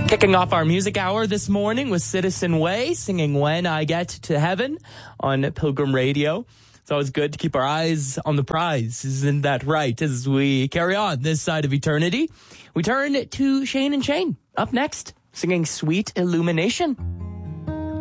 Kicking off our music hour this morning with Citizen Way singing When I Get to Heaven on Pilgrim Radio. It's always good to keep our eyes on the prize, isn't that right? As we carry on this side of eternity, we turn to Shane and Shane up next, singing Sweet Illumination.